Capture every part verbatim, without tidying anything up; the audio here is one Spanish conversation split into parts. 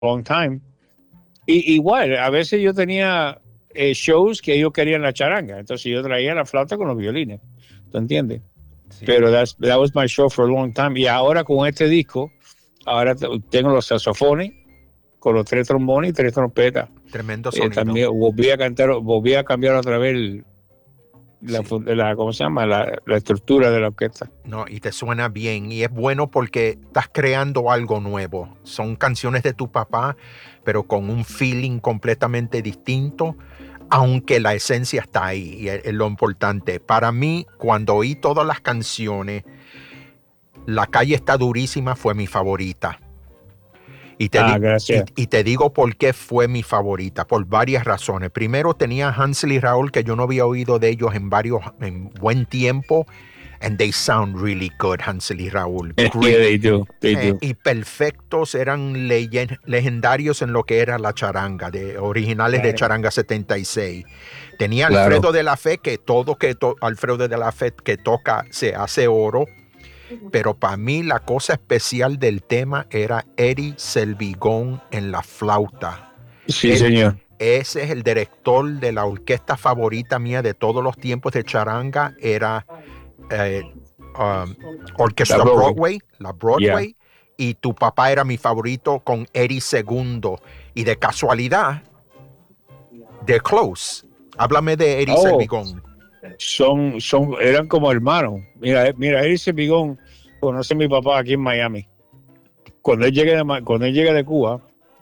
long time. Y igual, a veces yo tenía eh, shows que ellos querían la charanga, entonces yo traía la flauta con los violines, ¿tú entiendes? Sí. Pero that's, that was my show for a long time. Y ahora con este disco, ahora t- tengo los saxofones con los tres trombones y tres trompetas. Tremendo Eh, sonido. también volví a cantar, volví a cambiar otra vez el- la, Sí. fu- la- ¿cómo se llama? La, la estructura de la orquesta. No, y te suena bien. Y es bueno porque estás creando algo nuevo. Son canciones de tu papá, pero con un feeling completamente distinto, aunque la esencia está ahí. Y es, es lo importante. Para mí, cuando oí todas las canciones, La Calle Está Durísima fue mi favorita. Y te, Ah, di- gracias. y, y te digo por qué fue mi favorita, por varias razones. Primero tenía a Hansel y Raúl, que yo no había oído de ellos en varios, en buen tiempo, and they sound really good, Hansel y Raúl. Yeah, Great. they do, they Eh, do. y perfectos, eran leyen- legendarios en lo que era la charanga, de originales de Claro. Charanga setenta y seis. Tenía Claro. Alfredo de la Fe, que todo que to- Alfredo de la Fe que toca se hace oro. Pero para mí la cosa especial del tema era Eddie Selvigón en la flauta. Sí, El- señor. Ese es el director de la orquesta favorita mía de todos los tiempos de charanga. Era eh, um, Orquesta La Broadway. Broadway, la Broadway. Y tu papá era mi favorito con Eddie Segundo. Y de casualidad, The Close. Háblame de Eddie Oh. Selvigón. Son, son, eran como hermanos. Mira, eh, mira, ese Bigón conoce a mi papá aquí en Miami. Cuando él llegue de, Ma- cuando él llegue de Cuba,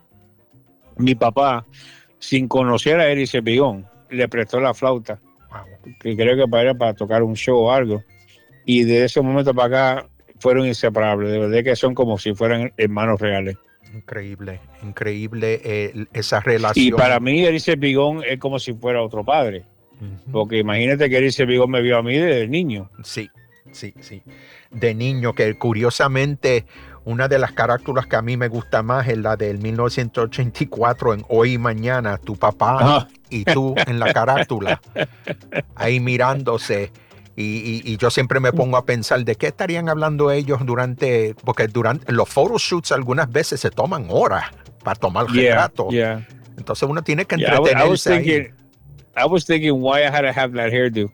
mi papá, sin conocer a Eric Bigón, le prestó la flauta, Wow. que creo que para, para tocar un show o algo. Y de ese momento para acá fueron inseparables. De verdad que son como si fueran hermanos reales. Increíble, increíble eh, esa relación. Y para mí, Eric Bigón es como si fuera otro padre. Ujú. Porque imagínate que Eric Bigón me vio a mí desde niño. Sí, sí, sí. De niño, que curiosamente una de las carátulas que a mí me gusta más es la del mil novecientos ochenta y cuatro en Hoy y Mañana, tu papá Ajá. y tú en la carátula, ahí mirándose. Y, y- y yo siempre me pongo a pensar de qué estarían hablando ellos durante, porque durante los photoshoots algunas veces se toman horas para tomar Yeah, retratos. yeah. Entonces uno tiene que Yeah, I, wa- I was entretenerse ahí. thinking, I was thinking why I had to have that hairdo.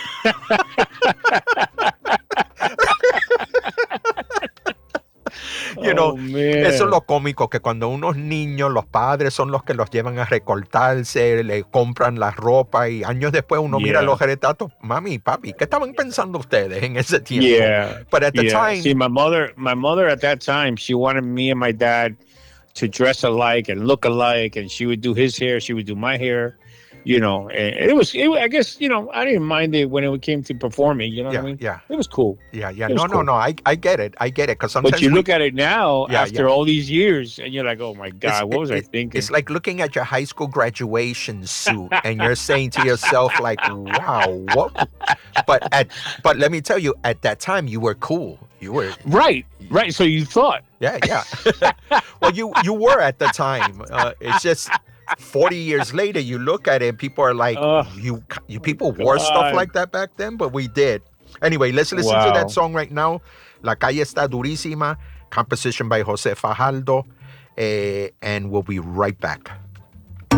You know, Oh, man. Eso es lo cómico, que cuando unos niños, los padres son los que los llevan a recortarse, le compran la ropa y años después uno mira Yeah. los retratos, mami y papi, ¿qué estaban pensando ustedes en ese tiempo? Yeah, But at the yeah. time, See, my mother, my mother at that time, she wanted me and my dad to dress alike and look alike, and she would do his hair, she would do my hair, you know. And it was, it, I guess, you know, I didn't mind it when it came to performing. You know yeah, what I mean? yeah, It was cool. yeah, yeah. It was No, no, cool. no, I, I get it, I get it, because sometimes But you we- look at it now Yeah, after yeah. all these years, and you're like, oh my God, It's- what was it- I it- thinking? It's like looking at your high school graduation suit and you're saying to yourself like, wow, what? But at but let me tell you, at that time you were cool. You were Right, right. So you thought. yeah, yeah. Well, you you were at the time. Uh, it's just forty years later you look at it and people are like, Ugh. you you people wore stuff God. like that back then, but we did. Anyway, let's listen to Wow. that song right now. La Calle Está Durísima, composition by Jose Fajardo, eh, and we'll be right back.